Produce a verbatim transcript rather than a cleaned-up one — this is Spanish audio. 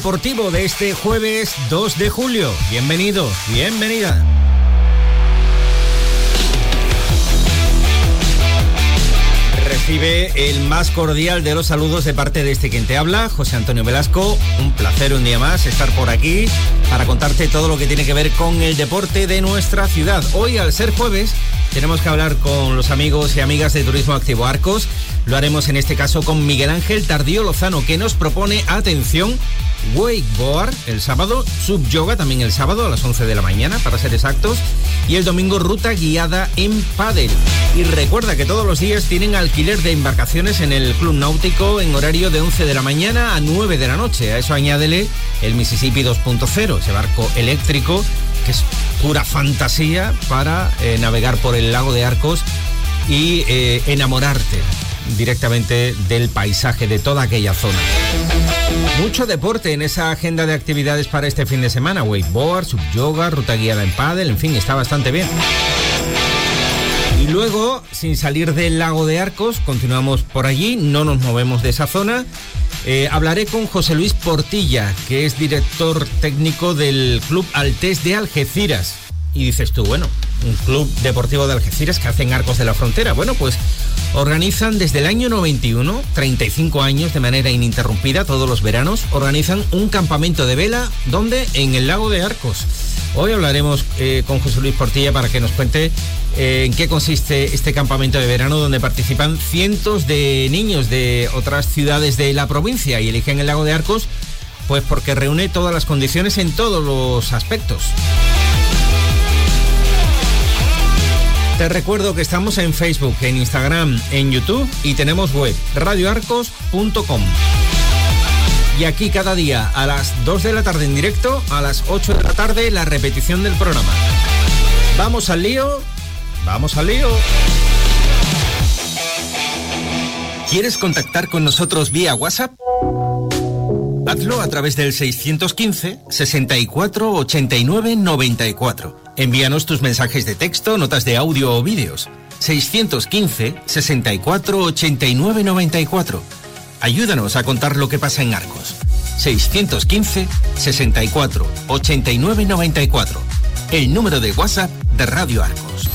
deportivo de este jueves dos de julio. Bienvenido, bienvenida. Recibe el más cordial de los saludos de parte de este quien te habla, José Antonio Velasco. Un placer un día más estar por aquí para contarte todo lo que tiene que ver con el deporte de nuestra ciudad. Hoy, al ser jueves, tenemos que hablar con los amigos y amigas de Turismo Activo Arcos. Lo haremos en este caso con Miguel Ángel Tardío Lozano, que nos propone, atención, wakeboard el sábado, subyoga también el sábado a las once de la mañana, para ser exactos, y el domingo ruta guiada en pádel. Y recuerda que todos los días tienen alquiler de embarcaciones en el Club Náutico en horario de once de la mañana a nueve de la noche. A eso añádele el Mississippi dos punto cero, ese barco eléctrico que es pura fantasía para eh, navegar por el lago de Arcos y eh, enamorarte directamente del paisaje de toda aquella zona. Mucho deporte en esa agenda de actividades para este fin de semana: wakeboard, subyoga, ruta guiada en pádel, en fin, está bastante bien. Y luego, sin salir del lago de Arcos, continuamos por allí, no nos movemos de esa zona. Eh, hablaré con José Luis Portilla, que es director técnico del Club Altés de Algeciras. Y dices tú, bueno, un club deportivo de Algeciras que hacen Arcos de la Frontera. Bueno, pues organizan desde el año noventa y uno, treinta y cinco años de manera ininterrumpida, todos los veranos, organizan un campamento de vela, ¿dónde? En el lago de Arcos. Hoy hablaremos eh, con José Luis Portilla para que nos cuente eh, en qué consiste este campamento de verano, donde participan cientos de niños de otras ciudades de la provincia y eligen el lago de Arcos pues porque reúne todas las condiciones en todos los aspectos. Te recuerdo que estamos en Facebook, en Instagram, en YouTube y tenemos web, radio arcos punto com. Y aquí cada día a las dos de la tarde en directo, a las ocho de la tarde la repetición del programa. Vamos al lío, vamos al lío. ¿Quieres contactar con nosotros vía WhatsApp? Hazlo a través del seiscientos quince, sesenta y cuatro, ochenta y nueve, noventa y cuatro. Envíanos tus mensajes de texto, notas de audio o vídeos. seiscientos quince, sesenta y cuatro, ochenta y nueve, noventa y cuatro. Ayúdanos a contar lo que pasa en Arcos. seiscientos quince, sesenta y cuatro, ochenta y nueve, noventa y cuatro. El número de WhatsApp de Radio Arcos.